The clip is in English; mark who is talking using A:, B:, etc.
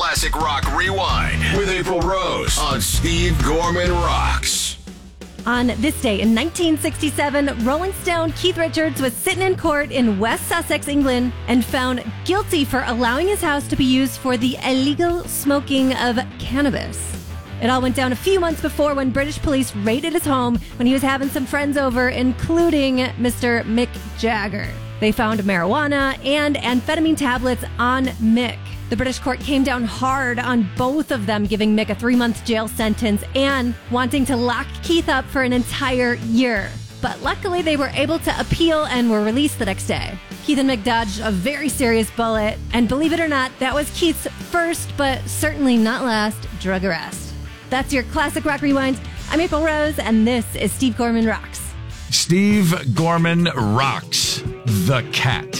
A: Classic Rock Rewind with April Rose on Steve Gorman Rocks.
B: On this day in 1967, Rolling Stone Keith Richards was sitting in court in West Sussex, England, and found guilty for allowing his house to be used for the illegal smoking of cannabis. It all went down a few months before when British police raided his home when he was having some friends over, including Mr. Mick Jagger. They found marijuana and amphetamine tablets on Mick. The British court came down hard on both of them, giving Mick a 3-month jail sentence and wanting to lock Keith up for an entire year. But luckily, they were able to appeal and were released the next day. Keith and Mick dodged a very serious bullet, and believe it or not, that was Keith's first, but certainly not last, drug arrest. That's your Classic Rock Rewind. I'm April Rose, and this is Steve Gorman Rocks.
C: Steve Gorman Rocks, the cat.